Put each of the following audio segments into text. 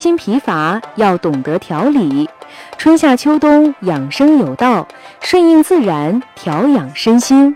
心疲乏要懂得调理，春夏秋冬养生有道，顺应自然，调养身心。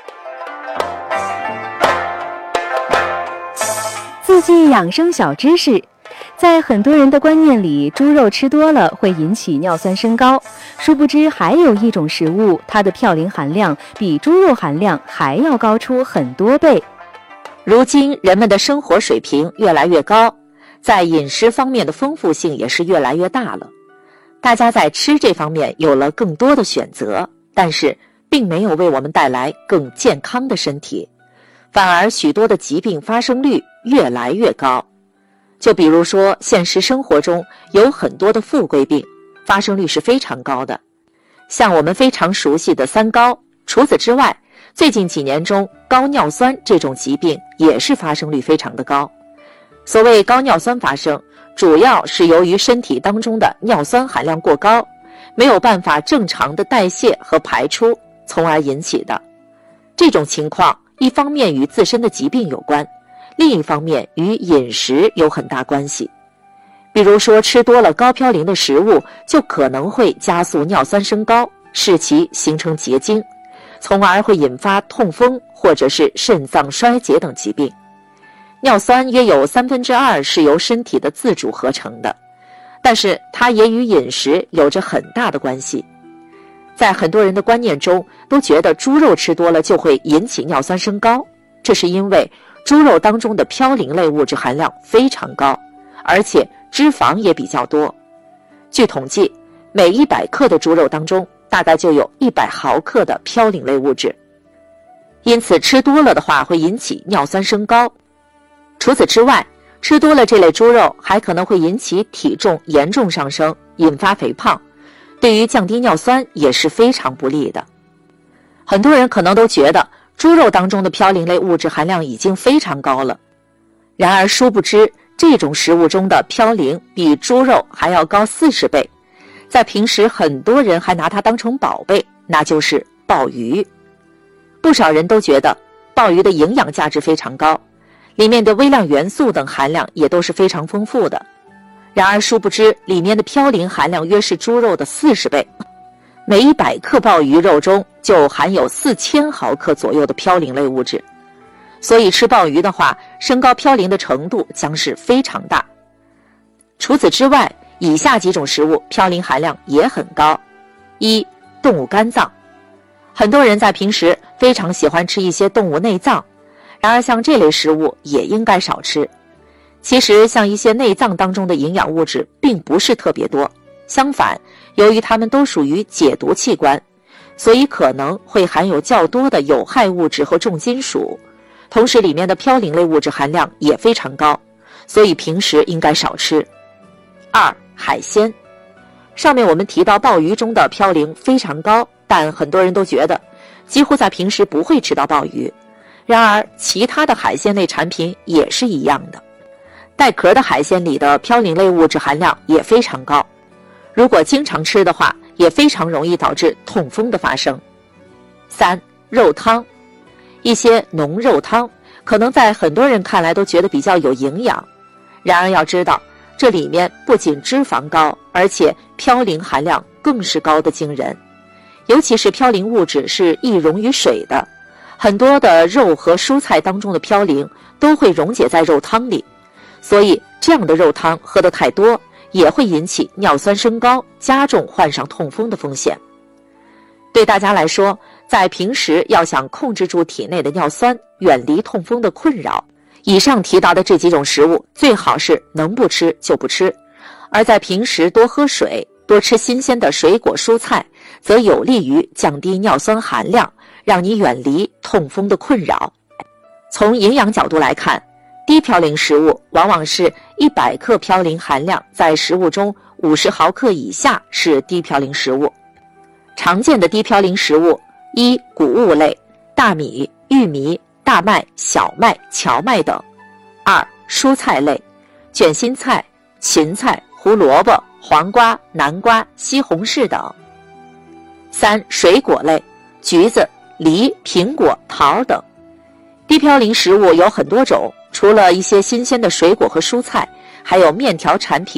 自记养生小知识，在很多人的观念里，猪肉吃多了会引起尿酸升高，殊不知还有一种食物，它的嘌呤含量比猪肉含量还要高出很多倍。 如今人们的生活水平越来越高，在饮食方面的丰富性也是越来越大了，大家在吃这方面有了更多的选择，但是并没有为我们带来更健康的身体，反而许多的疾病发生率越来越高。就比如说现实生活中有很多的富贵病，发生率是非常高的，像我们非常熟悉的三高。除此之外，最近几年中高尿酸这种疾病也是发生率非常的高。所谓高尿酸发生，主要是由于身体当中的尿酸含量过高，没有办法正常的代谢和排出，从而引起的。这种情况一方面与自身的疾病有关，另一方面与饮食有很大关系。比如说吃多了高嘌呤的食物，就可能会加速尿酸升高，使其形成结晶，从而会引发痛风或者是肾脏衰竭等疾病。尿酸约有2/3是由身体的自主合成的，但是它也与饮食有着很大的关系。在很多人的观念中，都觉得猪肉吃多了就会引起尿酸升高，这是因为猪肉当中的嘌呤类物质含量非常高，而且脂肪也比较多。据统计，每100克的猪肉当中大概就有100毫克的嘌呤类物质，因此吃多了的话会引起尿酸升高。除此之外，吃多了这类猪肉还可能会引起体重严重上升，引发肥胖，对于降低尿酸也是非常不利的。很多人可能都觉得猪肉当中的嘌呤类物质含量已经非常高了，然而殊不知这种食物中的嘌呤比猪肉还要高40倍。在平时很多人还拿它当成宝贝，那就是鲍鱼。不少人都觉得鲍鱼的营养价值非常高，里面的微量元素等含量也都是非常丰富的，然而殊不知里面的嘌呤含量约是猪肉的40倍，每100克鲍鱼肉中就含有4000毫克左右的嘌呤类物质，所以吃鲍鱼的话，升高嘌呤的程度将是非常大。除此之外，以下几种食物嘌呤含量也很高。一、动物肝脏。很多人在平时非常喜欢吃一些动物内脏，然而像这类食物也应该少吃。其实像一些内脏当中的营养物质并不是特别多，相反，由于它们都属于解毒器官，所以可能会含有较多的有害物质和重金属，同时里面的嘌呤类物质含量也非常高，所以平时应该少吃。二、海鲜。上面我们提到鲍鱼中的嘌呤非常高，但很多人都觉得几乎在平时不会吃到鲍鱼，然而其他的海鲜类产品也是一样的。带壳的海鲜里的嘌呤类物质含量也非常高，如果经常吃的话，也非常容易导致痛风的发生。三、肉汤。一些浓肉汤可能在很多人看来都觉得比较有营养，然而要知道这里面不仅脂肪高，而且嘌呤含量更是高得惊人，尤其是嘌呤物质是易溶于水的，很多的肉和蔬菜当中的嘌呤都会溶解在肉汤里，所以这样的肉汤喝得太多也会引起尿酸升高，加重患上痛风的风险。对大家来说，在平时要想控制住体内的尿酸，远离痛风的困扰，以上提到的这几种食物最好是能不吃就不吃，而在平时多喝水，多吃新鲜的水果蔬菜，则有利于降低尿酸含量，让你远离痛风的困扰。从营养角度来看，低嘌呤食物往往是100克嘌呤含量在食物中50毫克以下是低嘌呤食物。常见的低嘌呤食物：一、谷物类，大米、玉米、大麦、小麦、荞麦等；二、蔬菜类，卷心菜、芹菜、胡萝卜、黄瓜、南瓜、西红柿等；三、水果类，橘子、梨、苹果、桃等。低嘌呤食物有很多种，除了一些新鲜的水果和蔬菜，还有面条产品或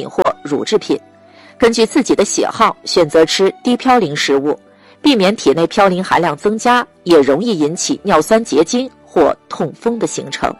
乳制品，根据自己的喜好选择吃低嘌呤食物，避免体内嘌呤含量增加，也容易引起尿酸结晶或痛风的形成。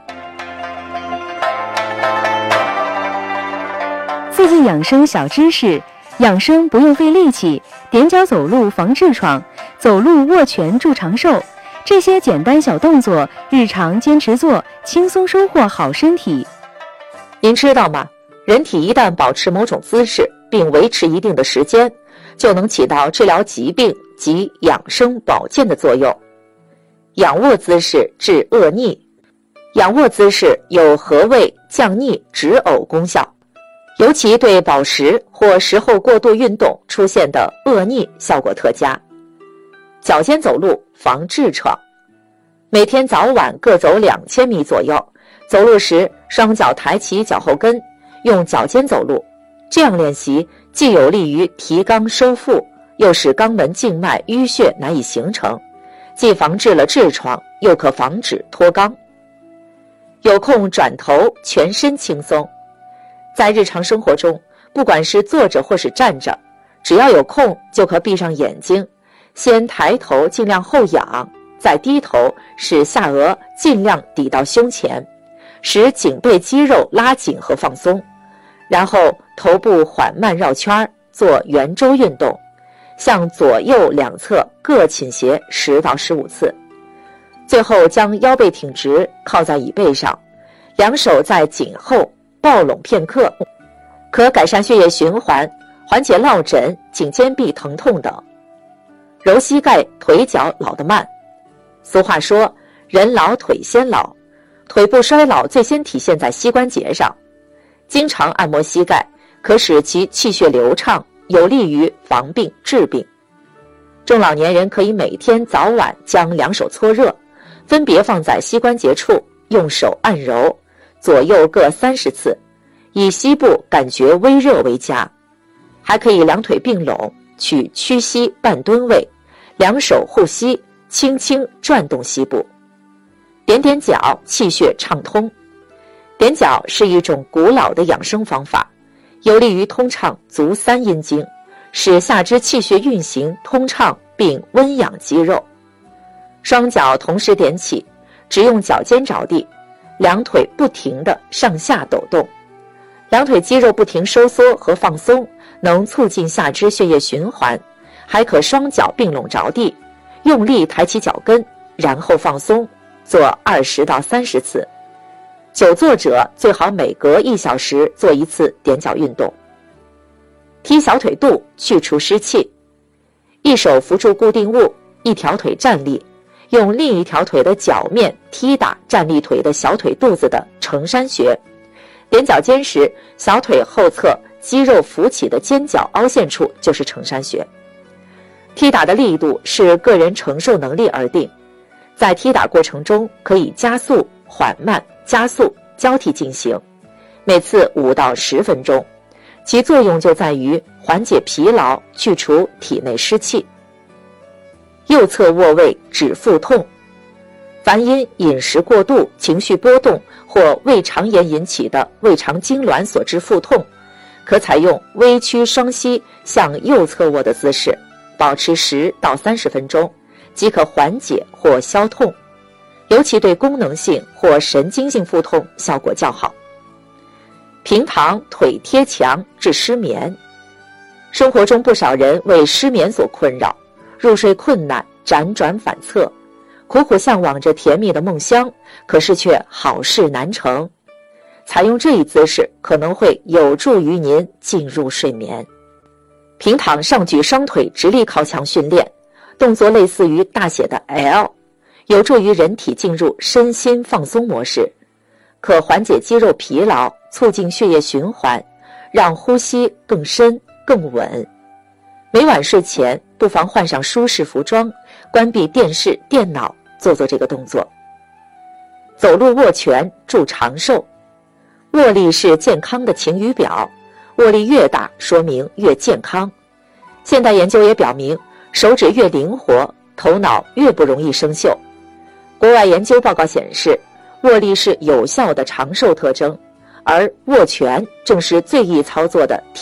4季养生小知识：养生不用费力气，踮脚走路防痔疮，走路握拳助长寿。这些简单小动作，日常坚持做，轻松收获好身体。 您知道吗？人体一旦保持某种姿势，并维持一定的时间，就能起到治疗疾病及养生保健的作用。仰卧姿势治恶逆，仰卧姿势有和胃、降逆、止呕功效，尤其对饱食或食后过度运动出现的恶逆效果特佳。脚尖走路防痔疮，每天早晚各走2000米左右，走路时双脚抬起脚后跟，用脚尖走路，这样练习既有利于提肛收腹，又使肛门静脉淤血难以形成，既防治了痔疮，又可防止脱肛。有空转头，全身轻松。在日常生活中，不管是坐着或是站着，只要有空就可闭上眼睛，先抬头尽量后仰，再低头使下颚尽量抵到胸前，使颈背肌肉拉紧和放松，然后头部缓慢绕圈，做圆周运动，向左右两侧各倾斜10到15次。最后将腰背挺直，靠在椅背上，两手在颈后抱拢片刻，可改善血液循环，缓解落枕、颈肩臂疼痛等。揉膝盖、腿脚老得慢。俗话说，人老腿先老，腿部衰老最先体现在膝关节上。经常按摩膝盖，可使其气血流畅，有利于防病治病。中老年人可以每天早晚将两手搓热，分别放在膝关节处，用手按揉，左右各30次，以膝部感觉微热为佳。还可以两腿并拢，取屈膝半蹲位，两手护膝，轻轻转动膝部。点点脚，气血畅通。点脚是一种古老的养生方法，有利于通畅足三阴经，使下肢气血运行通畅，并温养肌肉。双脚同时点起，只用脚尖着地，两腿不停地上下抖动，两腿肌肉不停收缩和放松，能促进下肢血液循环。还可双脚并拢着地，用力抬起脚跟，然后放松，做20到30次。久坐者最好每隔1小时做一次点脚运动。踢小腿肚，去除湿气。一手扶住固定物，一条腿站立，用另一条腿的脚面踢打站立腿的小腿肚子的承山穴。踮脚尖时，小腿后侧肌肉浮起的尖角凹陷处就是承山穴。踢打的力度是个人承受能力而定，在踢打过程中可以加速、缓慢、加速交替进行，每次5到10分钟，其作用就在于缓解疲劳，去除体内湿气。右侧卧位止腹痛。凡因饮食过度、情绪波动或胃肠炎引起的胃肠痉挛所致腹痛，可采用微曲双膝向右侧卧的姿势，保持10到30分钟，即可缓解或消痛，尤其对功能性或神经性腹痛效果较好。平躺腿贴墙治失眠。生活中不少人为失眠所困扰，入睡困难，辗转反侧，苦苦向往着甜蜜的梦乡，可是却好事难成。采用这一姿势可能会有助于您进入睡眠。平躺上举双腿直立靠墙训练，动作类似于大写的 L， 有助于人体进入身心放松模式，可缓解肌肉疲劳，促进血液循环，让呼吸更深更稳。每晚睡前不妨换上舒适服装，关闭电视、电脑，做做这个动作。走路握拳助长寿。握力是健康的晴雨表，握力越大说明越健康。现代研究也表明，手指越灵活，头脑越不容易生锈。国外研究报告显示，握力是有效的长寿特征，而握拳正是最易操作的